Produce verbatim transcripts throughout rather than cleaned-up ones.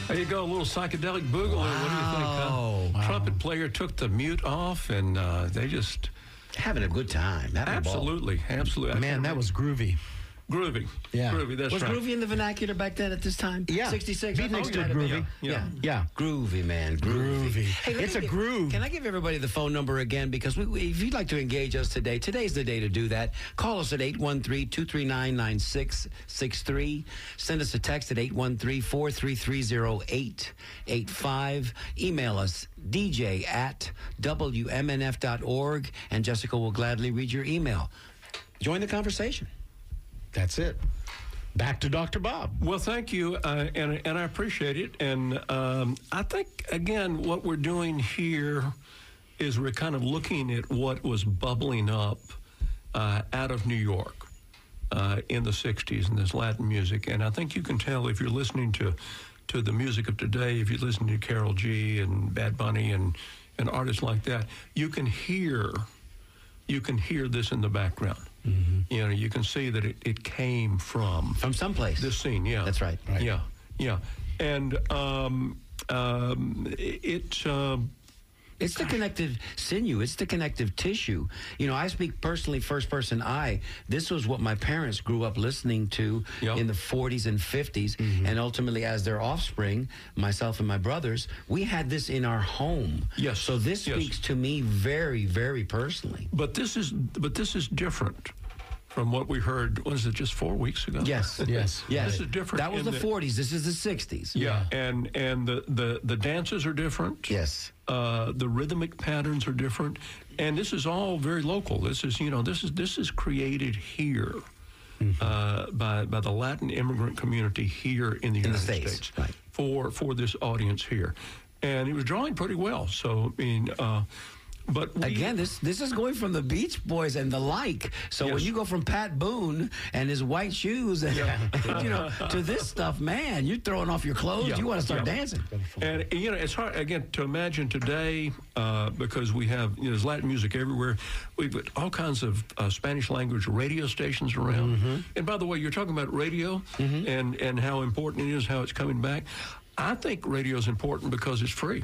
There you go, a little psychedelic boogaloo. Wow. What do you think? Huh? Wow. Trumpet player took the mute off, and uh, they just Having a good time. Having absolutely, absolutely. I Man, can't that remember- was groovy. groovy. Yeah. groovy. That's Was right. groovy in the vernacular back then at this time? Yeah. sixty-six. I Beatniks thought it did might have been. groovy. Yeah. Yeah. Yeah. Groovy, man. Groovy. Groovy. Hey, let It's me a give- groove. Can I give everybody the phone number again? Because we, we, if you'd like to engage us today, today's the day to do that. Call us at eight one three, two three nine, nine six six three. Send us a text at eight one three, four three three, zero eight eight five. Email us, d j at w m n f dot org, and Jessica will gladly read your email. Join the conversation. That's it. Back to Doctor Bob. Well, thank you, uh, and and I appreciate it. And um, I think again, what we're doing here is we're kind of looking at what was bubbling up uh, out of New York uh, in the sixties and this Latin music. And I think you can tell if you're listening to to the music of today, if you're listening to Karol G and Bad Bunny and and artists like that, you can hear you can hear this in the background. Mm-hmm. You know, you can see that it, it came from From someplace. this scene. Yeah, That's right. Right. Yeah, yeah, and um, um, it. Uh, It's the connective sinew. It's the connective tissue. You know, I speak personally, first person I. This was what my parents grew up listening to Yep. in the forties and fifties. Mm-hmm. And ultimately, as their offspring, myself and my brothers, we had this in our home. Yes. So this Yes. speaks to me very, very personally. but this is but this is different from what we heard. Was it just four weeks ago? Yes. Yes. Yes. This is different That was in the that- forties. This is the sixties. Yeah, and and the, the, the dances are different. Yes. Uh, the rhythmic patterns are different, and this is all very local. This is you know this is this is created here Mm-hmm. uh, by by the Latin immigrant community here in the In the United States, States right. for for this audience here, and it was drawing pretty well. So I mean, uh, but we, Again, this this is going from the Beach Boys and the like. So when Yes. you go from Pat Boone and his white shoes, and, you know, to this stuff, man, you're throwing off your clothes. Yeah. You want to start Yeah. dancing. And you know, it's hard again to imagine today uh, because we have you know, there's Latin music everywhere. We've got all kinds of uh, Spanish language radio stations around. And by the way, you're talking about radio and and how important it is, how it's coming back. I think radio is important because it's free.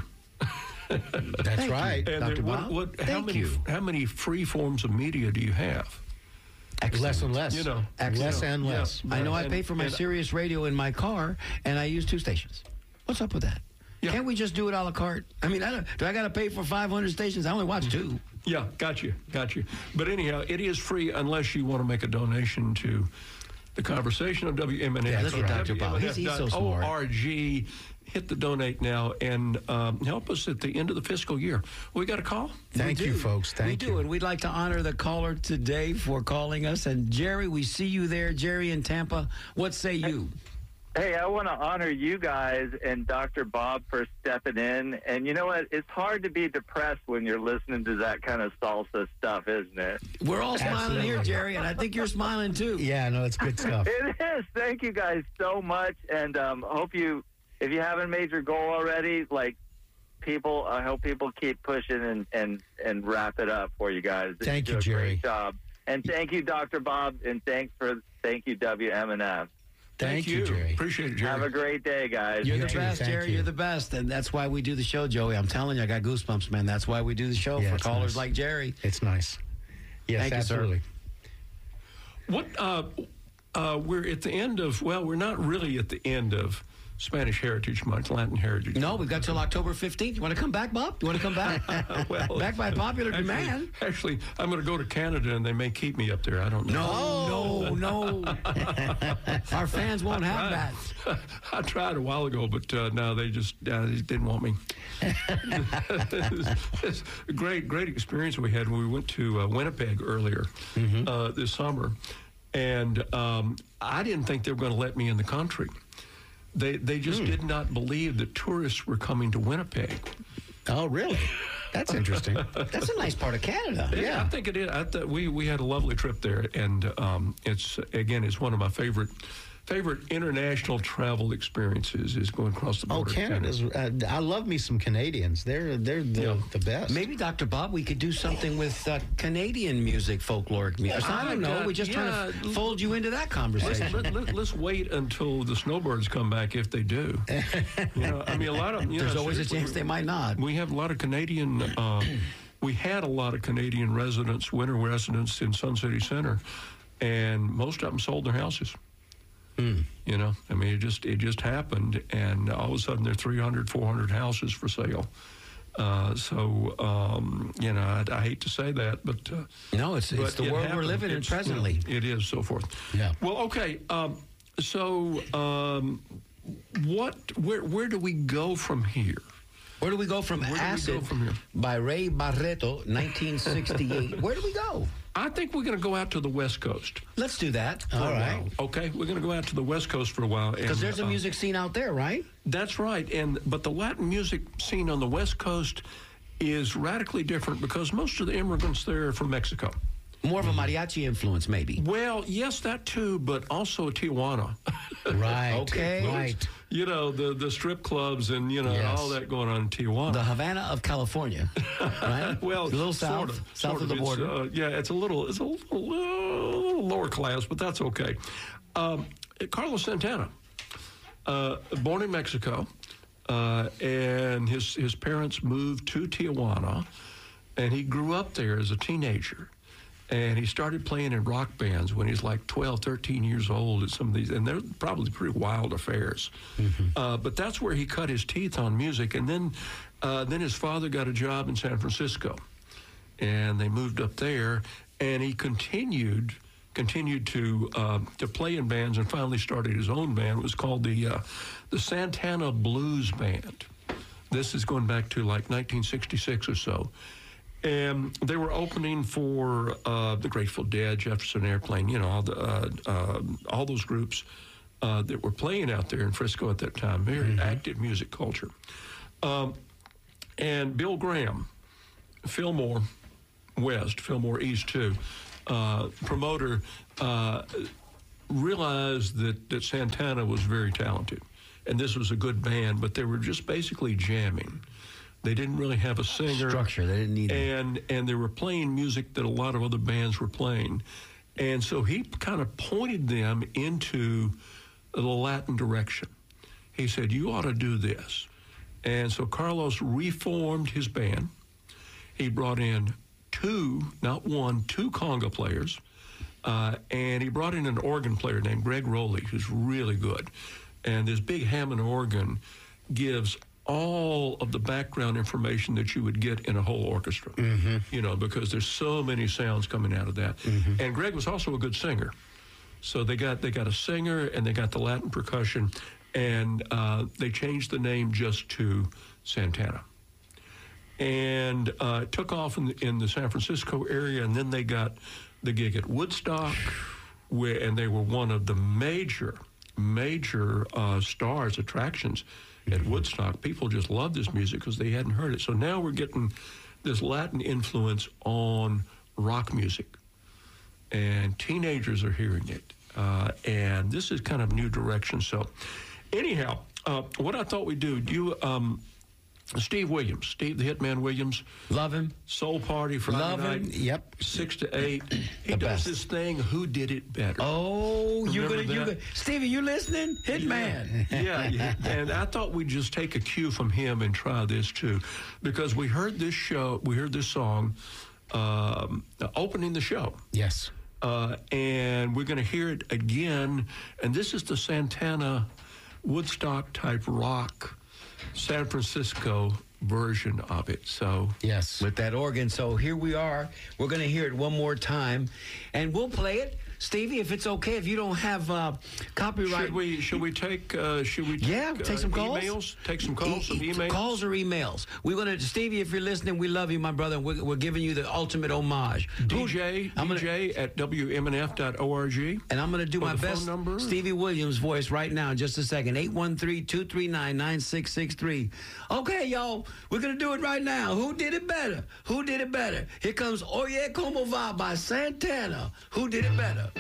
That's Thank you. right. And Doctor then what, Bob, what, how thank many you. how many free forms of media do you have? Less and less. You know, less and Yeah. less. I know I And- pay for my and- Sirius radio in my car, and I use two stations. What's up with that? Yeah. Can't we just do it a la carte? I mean, I don't, do I got to pay for five hundred stations? I only watch two. Yeah, got you, got you. But anyhow, it is free unless you want to make a donation to the conversation of W M N F. Yeah, look at Doctor Bob. He's- he's so smart. O R G. Hit the donate now and um, help us at the end of the fiscal year. We got a call? Thank We you, do. folks. Thank we you. do, and we'd like to honor the caller today for calling us. And Jerry, we see you there. Jerry in Tampa, what say you? Hey, I want to honor you guys and Doctor Bob for stepping in. And you know what? It's hard to be depressed when you're listening to that kind of salsa stuff, isn't it? We're all smiling Absolutely. here, Jerry, and I think you're smiling too. Yeah, no, it's good stuff. It is. Thank you guys so much. And um, hope you, if you haven't made your goal already, like people, I hope people keep pushing and, and, and wrap it up for you guys. Thank do you, a Jerry. Great job. And thank you, Doctor Bob. And thanks for, thank you, W M N F. Thank you, Jerry. Appreciate it, Jerry. Have a great day, guys. You're You the too. best, Thank Jerry. you. You're the best, and that's why we do the show, Joey. I'm telling you, I got goosebumps, man. That's why we do the show Yeah, for it's callers nice. like Jerry. It's nice. Yes, Thank you, sir. absolutely. What uh, uh, we're at the end of, well, we're not really at the end of Spanish Heritage Month, Latin Heritage. No, we've got till October fifteenth. You want to come back, Bob? You want to come back? Well, back by popular actually, demand. Actually, I'm going to go to Canada and they may keep me up there. I don't know. No, no, no. Our fans won't have that. I tried a while ago, but uh, no, they just, uh, they didn't want me. It's a great, great experience we had when we went to uh, Winnipeg earlier uh, this summer, and um, I didn't think they were going to let me in the country. They they just did not believe that tourists were coming to Winnipeg. Oh, really? That's interesting. That's a nice part of Canada. Yeah, I think it is. I th- we we had a lovely trip there, and um, it's again, it's one of my favorite favorite international travel experiences is going across the Oh, border. Canada's. Uh, I love me some Canadians. They're they're the, Yeah. the best. Maybe, Doctor Bob, we could do something with uh, Canadian music, folkloric music. I don't know. Uh, We're just yeah. trying to fold you into that Let's, conversation. let, let, let's wait until the snowbirds come back, if they do. You know, I mean, a lot of you There's know, always a seriously, chance they might not. We have a lot of Canadian. Uh, we had a lot of Canadian residents, winter residents in Sun City Center, and most of them sold their houses. Mm. You know, I mean, it just it just happened, and all of a sudden there are three hundred, four hundred houses for sale. Uh, so, um, you know, I, I hate to say that, but uh, No, it's it's but the it world we're happened. living in It's, you know, presently. it is, so forth. Yeah. Well, okay. Um, so, um, what? Where? Where do we go from here? Where do we go from Where do we go Acid from here? by Ray Barreto, nineteen sixty-eight? Where do we go? I think we're going to go out to the West Coast. Let's do that. All right. Okay, we're going to go out to the West Coast for a while. Because there's a uh, music scene out there, right? That's right, and but the Latin music scene on the West Coast is radically different because most of the immigrants there are from Mexico. More of a mariachi influence, maybe. Well, yes, that too, but also Tijuana. Right. Okay. Right. You know, the the strip clubs and, you know, Yes. all that going on in Tijuana. The Havana of California, right? Well, a little south, sort of, south sort of the It's, border. uh, yeah, it's a little, it's a little, uh, little lower class, but that's okay. Um, Carlos Santana, uh, born in Mexico, uh, and his his parents moved to Tijuana, and he grew up there as a teenager. And he started playing in rock bands when he was like twelve, thirteen years old at some of these, and they're probably pretty wild affairs. Mm-hmm. Uh, but that's where he cut his teeth on music. And then, uh, then his father got a job in San Francisco, and they moved up there. And he continued continued to uh, to play in bands, and finally started his own band. It was called the uh, the Santana Blues Band. This is going back to like nineteen sixty-six or so. And they were opening for uh, the Grateful Dead, Jefferson Airplane, you know, all, the, uh, uh, all those groups uh, that were playing out there in Frisco at that time. Very mm-hmm. active music culture. Um, and Bill Graham, Fillmore West, Fillmore East too, uh, promoter, uh, realized that, that Santana was very talented. And this was a good band, but they were just basically jamming. They didn't really have a singer. Structure, they didn't need it. And, and they were playing music that a lot of other bands were playing. And so he kind of pointed them into the Latin direction. He said, you ought to do this. And so Carlos reformed his band. He brought in two, not one, two conga players. Uh, and he brought in an organ player named Greg Rowley, who's really good. And this big Hammond organ gives all of the background information that you would get in a whole orchestra, mm-hmm. you know, because there's so many sounds coming out of that. Mm-hmm. And Greg was also a good singer. So they got they got a singer, and they got the Latin percussion, and uh, they changed the name just to Santana. And uh, it took off in the, in the San Francisco area, and then they got the gig at Woodstock, where, and they were one of the major, major uh, stars, attractions at Woodstock. People just loved this music because they hadn't heard it. So now we're getting this Latin influence on rock music, and teenagers are hearing it. Uh, and this is kind of new direction. So anyhow, uh, what I thought we'd do, do you, um, Steve Williams, Steve the Hitman Williams. Love him. Soul Party Friday Love night. him. Yep. Six to eight. He The does best. this thing, Who Did It Better? Oh, you're Remember gonna, you that? gonna, Stevie, you listening? Hitman. Yeah, yeah, and I thought we'd just take a cue from him and try this too, because we heard this show, we heard this song um, opening the show, Yes. uh, and we're going to hear it again. And this is the Santana Woodstock type rock, San Francisco version of it. So Yes. With that organ. So here we are. We're going to hear it one more time, and we'll play it. Stevie, if it's okay, if you don't have uh, copyright. should we should we take uh, should we take, Yeah, take uh, some calls. emails? Take some calls, some E- e- emails. Calls or emails. We're gonna, Stevie, if you're listening, we love you, my brother. We're, we're giving you the ultimate homage. D J, Who- I'm gonna- D J at W M N F dot org. And I'm going to do Or my the phone best number? Stevie Williams voice right now in just a second. eight one three, two three nine, nine six six three. Okay, y'all, we're going to do it right now. Who did it better? Who did it better? Here comes Oye Como Va by Santana. Who did it better?